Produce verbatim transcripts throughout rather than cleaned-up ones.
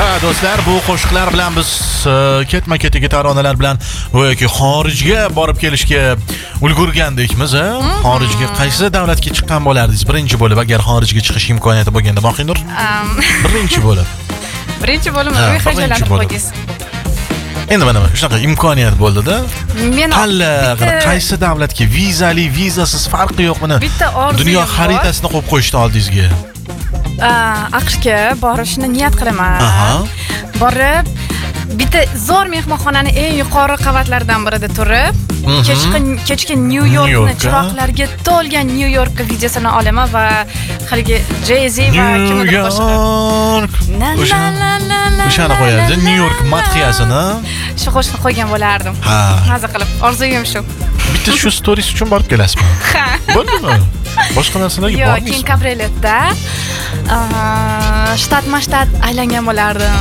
Ha do'stlar, bu qo'shiqlar bilan biz ketma ketiga taronalar bilan yoki xorijga borib kelishga ulgurgandekmiz, ha? Xorijga qaysi davlatga chiqqan bo'lardingiz birinchi bo'lib agar xorijga chiqish imkoniyati bo'lganda, Mohinur? Birinchi bo'lib. Birinchi bo'lib uy hajalatib qo'ydingiz. Endi mana shunaqa imkoniyat bo'ldi-da. Men tanlab qaysi davlatga vizali, vizasiz farqi yo'q buni. Bitta orzum dunyo xaritasini qo'yib qo'yishdi oldingizga. AQShga borishni niyat qilaman. Borib bitta zo'r mehmonxonani eng yuqori qavatlaridan birida turib, kechki New Yorkni chiroqlarga to'lgan New York videosini olaman va haligi Jay-Z va kimdir boshqa o'shani qo'yadi, New York madhiyasini. Shu qo'shiqni qo'ygan bo'lardim. Maza qilib, orzuyim shu. Bitta shu stories uchun borib kelasizmi? Bo'ldimi? Boshqa narsalarga bormaysiz? Yo'q, keyin kabrioletda shtatma-shtat aylangan bo'lardim.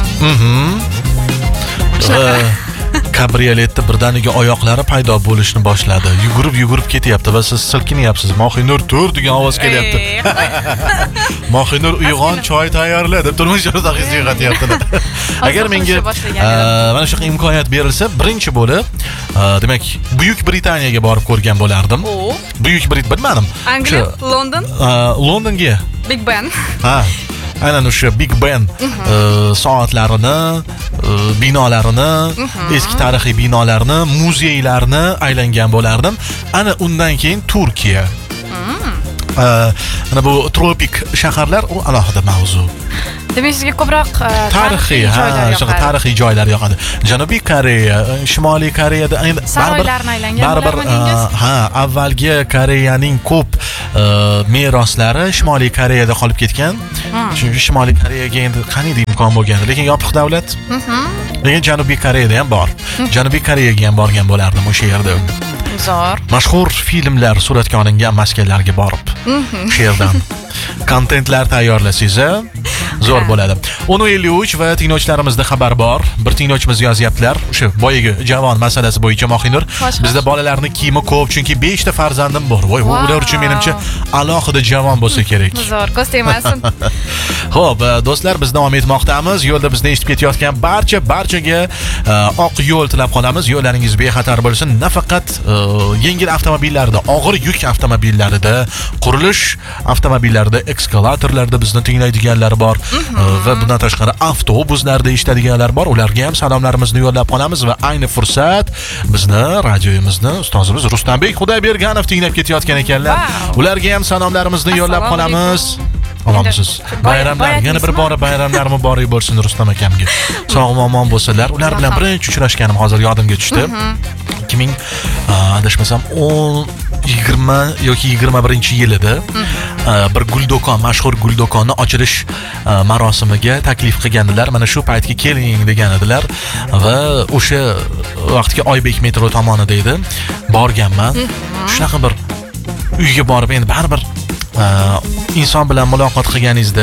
Kabrioletda birdaniga oyoqlari paydo bo'lishni boshladi. Yugurib yugurib ketyapti va siz silkinyapsiz. Mohinur tur degan ovoz kelyapti. Mohinur uyg'on, choy tayyorla deb turmush o'rtog'ingizni uyg'otyapti. Agar menga mana shu imkoniyat berilsa, birinchi bo'lib, demak, Buyuk Britaniyaga borib ko'rgan bo'lardim. Buyuk Britaniya bilmadim. Angliya, London? Londonga. Big Ben. Ha. Aynan o'sha Big Ben soatlarini, binolarini, eski tarixiy binolarni, muzeylarni aylangan bo'lardim. Ana undan keyin Turkiya. Ana bu tropik shaharlar u alohida mavzu. Demak, sizga ko'proq tarixiy joylar yoqadi. Tarixiy joylar yoqadi. Janubiy Koreya, Shimoliy Koreyada saroylarni aylangan bo'lardingiz. Ha, avvalgi Koreyaning ko'p meroslari Shimoliy Koreyada qolib ketgan. Chunki Shimoliy Koreyaga endi qanday imkon bo'lgan, lekin yopiq davlat. Lekin Janubiy Koreyada ham bor. Janubiy Koreyaga ham borgan bo'lardim o'sha yerda. Zo'r. Mashhur filmlar suratga olingan maskanlarga borib, o'sha yerdan kontentlar tayyorlasangiz, zo'r bo'ladi. o'n ellik uch va tinglovchilarimizda xabar bor. Bir tinglovchimiz yozyaptilar. O'sha boyagi javon masalasi bo'yicha Mohinur. Bizda bolalarning kiyimi ko'p, chunki besh ta farzandim bor. Voy, bu ular uchun menimcha alohida javon bo'lsa kerak. Zo'r, ko'z tegmasin. Xo'p, do'stlar, biz davom etmoqdamiz. Yo'lda bizni eshitib ketayotgan barcha barchaga oq yo'l tilab qolamiz. Yo'llaringiz bexatar bo'lsin. Nafaqat yengil avtomobillarda, og'ir yuk avtomobillarida, qurilish avtomobillarida, ekskavatorlarda bizni tinglaydiganlar bor. Va bundan tashqari avtobuslarda eshitadiganlar bor. Ularga ham salomlarimizni yo'llab qolamiz va ayni fursat bizni radioyimizni ustozimiz Ruslanbek Xudoyberganov tinglab ketayotgan ekanlar. Ularga ham salomlarimizni yo'llab qolamiz. Omonsiz. Bayramlar, yana bir bora bayramlar muborak bo'lsin Rustam akamga. Sog' omon bo'lsalar. Ular bilan birinchi uchrashganim hozir yodimga tushdi. ikki ming adashmasam o'n yigirma yoki yigirma birinchi yilida bir guldo'kon, mashhur guldokonni ochilish marosimiga taklif qilgandilar. Mana shu paytga keling degan edilar va o'sha vaqtga Oybek metro tomonida edi. Borganman. Shunaqa bir uyga borib, endi baribir inson bilan muloqot qilganingizda,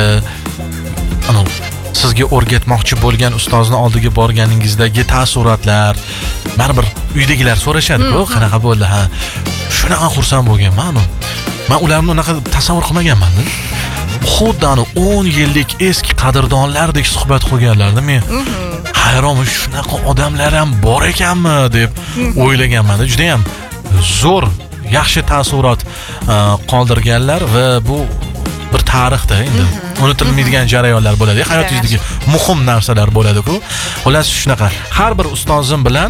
ana sizga o'rgatmoqchi bo'lgan ustozni oldiga borganingizdagi taassurotlar, baribir uydagilar so'rashadi-ku, qanaqa bo'ldi, ha. Shunaqa xursand bo'lganman. Men ularni unaqa tasavvur qilmaganman-da. Xuddi ana o'n yillik eski qadrdonlardek suhbat qilganlarda men hayron, shunaqa odamlar ham bor ekanmi deb o'ylaganman-da. Juda ham zo'r, yaxshi taassurot qoldirganlar va bu bir tarixda endi unutilmaydigan jarayonlar bo'ladi. Hayotingizdagi muhim narsalar bo'ladi-ku. Xullas shunaqa. Har bir ustozim bilan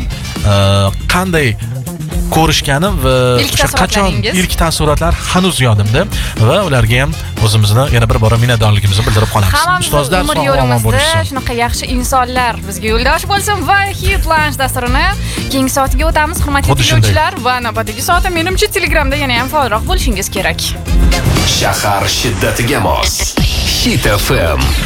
qanday ko'rishganim va o'sha qachon ilk taassurotlar hanuz yodimda va ularga ham o'zimizni yana bir bora minnatdorligimizni bildirib qolamiz. Ustozlar sog' omon bo'lsin. Shunaqa yaxshi insonlar bizga yo'ldosh bo'lsin va Hit Lounge dasturini keyingi soatiga o'tamiz. Hurmatli tinglovchilar, va navbatdagi soatda menimcha Telegramda yana ham faolroq bo'lishingiz kerak. Shahar shiddatiga mos. Hit F M.